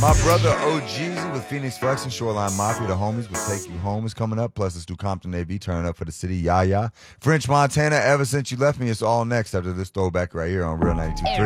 My brother OGZ with Phoenix Flex and Shoreline Mafia. The homies will take you home is coming up. Plus, let's do Compton AV. Turn up for the city. Yaya. French Montana. Ever since you left me, it's all next after this throwback right here on Real 92.3.